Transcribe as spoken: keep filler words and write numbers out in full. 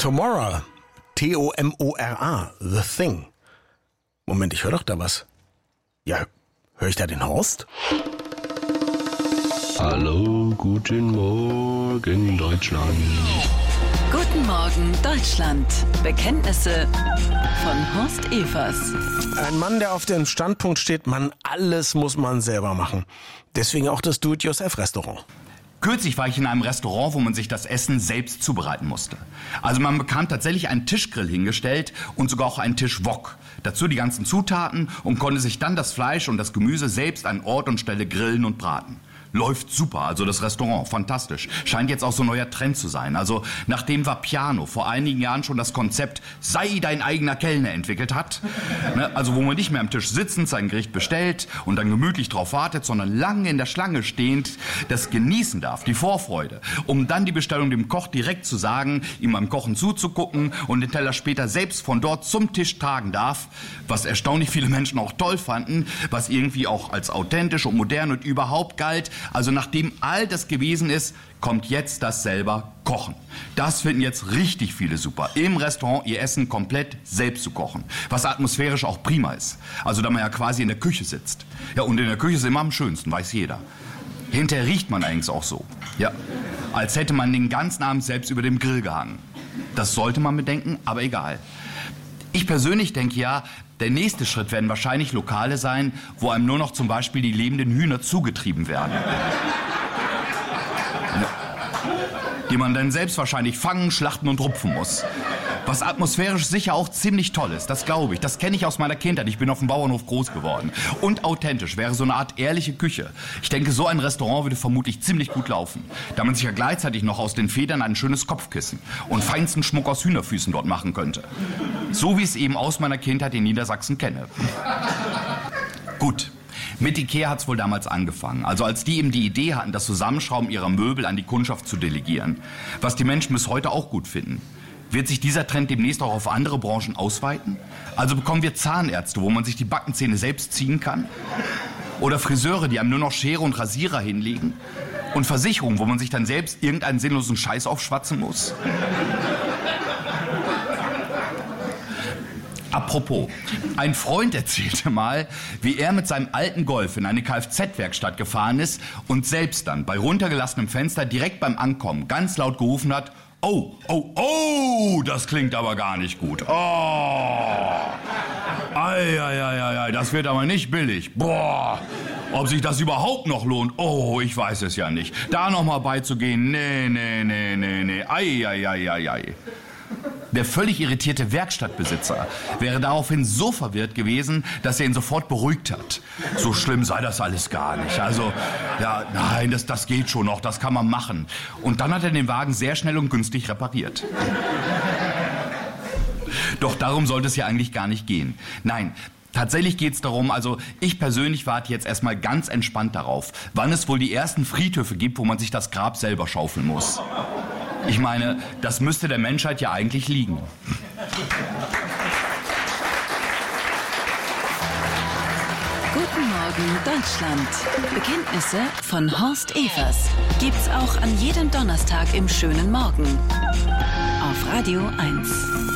Tomorrow. T O M O R A. The Thing. Moment, ich höre doch da was. Ja, höre ich da den Horst? Hallo, guten Morgen, Deutschland. Guten Morgen, Deutschland. Bekenntnisse von Horst Evers. Ein Mann, der auf dem Standpunkt steht, man, alles muss man selber machen. Deswegen auch das Do-it-yourself-Restaurant. Kürzlich war ich in einem Restaurant, wo man sich das Essen selbst zubereiten musste. Also man bekam tatsächlich einen Tischgrill hingestellt und sogar auch einen Tischwok. Dazu die ganzen Zutaten und konnte sich dann das Fleisch und das Gemüse selbst an Ort und Stelle grillen und braten. Läuft super, also das Restaurant, fantastisch. Scheint jetzt auch so ein neuer Trend zu sein. Also nachdem Vapiano vor einigen Jahren schon das Konzept sei dein eigener Kellner entwickelt hat, ne, also wo man nicht mehr am Tisch sitzend sein Gericht bestellt und dann gemütlich drauf wartet, sondern lange in der Schlange stehend das genießen darf, die Vorfreude, um dann die Bestellung dem Koch direkt zu sagen, ihm beim Kochen zuzugucken und den Teller später selbst von dort zum Tisch tragen darf, was erstaunlich viele Menschen auch toll fanden, was irgendwie auch als authentisch und modern und überhaupt galt. Also nachdem all das gewesen ist, kommt jetzt das selber Kochen. Das finden jetzt richtig viele super. Im Restaurant ihr Essen komplett selbst zu kochen. Was atmosphärisch auch prima ist. Also da man ja quasi in der Küche sitzt. Ja, und in der Küche ist immer am schönsten, weiß jeder. Hinterher riecht man eigentlich auch so. Ja, als hätte man den ganzen Abend selbst über dem Grill gehangen. Das sollte man bedenken, aber egal. Ich persönlich denke ja, der nächste Schritt werden wahrscheinlich Lokale sein, wo einem nur noch zum Beispiel die lebenden Hühner zugetrieben werden. Die man dann selbst wahrscheinlich fangen, schlachten und rupfen muss. Was atmosphärisch sicher auch ziemlich toll ist, das glaube ich. Das kenne ich aus meiner Kindheit. Ich bin auf dem Bauernhof groß geworden. Und authentisch wäre so eine Art ehrliche Küche. Ich denke, so ein Restaurant würde vermutlich ziemlich gut laufen. Da man sich ja gleichzeitig noch aus den Federn ein schönes Kopfkissen und feinsten Schmuck aus Hühnerfüßen dort machen könnte. So wie ich es eben aus meiner Kindheit in Niedersachsen kenne. Gut. Mit Ikea hat's wohl damals angefangen. Also als die eben die Idee hatten, das Zusammenschrauben ihrer Möbel an die Kundschaft zu delegieren. Was die Menschen bis heute auch gut finden. Wird sich dieser Trend demnächst auch auf andere Branchen ausweiten? Also bekommen wir Zahnärzte, wo man sich die Backenzähne selbst ziehen kann? Oder Friseure, die einem nur noch Schere und Rasierer hinlegen? Und Versicherungen, wo man sich dann selbst irgendeinen sinnlosen Scheiß aufschwatzen muss? Apropos, ein Freund erzählte mal, wie er mit seinem alten Golf in eine Kfz-Werkstatt gefahren ist und selbst dann bei runtergelassenem Fenster direkt beim Ankommen ganz laut gerufen hat: Oh, oh, oh, das klingt aber gar nicht gut. Oh, ei, ei, ei, ei, ei, das wird aber nicht billig. Boah, ob sich das überhaupt noch lohnt? Oh, ich weiß es ja nicht. Da noch mal beizugehen, nee, nee, nee, nee, nee, ei, ei, ei, ei, ei. Der völlig irritierte Werkstattbesitzer wäre daraufhin so verwirrt gewesen, dass er ihn sofort beruhigt hat. So schlimm sei das alles gar nicht. Also, ja, nein, das, das geht schon noch, das kann man machen. Und dann hat er den Wagen sehr schnell und günstig repariert. Doch darum sollte es ja eigentlich gar nicht gehen. Nein, tatsächlich geht's darum, also ich persönlich warte jetzt erstmal ganz entspannt darauf, wann es wohl die ersten Friedhöfe gibt, wo man sich das Grab selber schaufeln muss. Ich meine, das müsste der Menschheit ja eigentlich liegen. Guten Morgen, Deutschland. Bekenntnisse von Horst Evers. Gibt's auch an jedem Donnerstag im schönen Morgen. Auf Radio eins.